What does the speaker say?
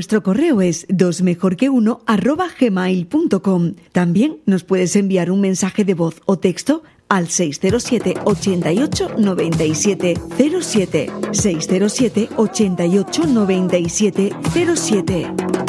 Nuestro correo es dosmejorqueuno@gmail.com. También nos puedes enviar un mensaje de voz o texto al 607 88 97 07. 607 88 97 07.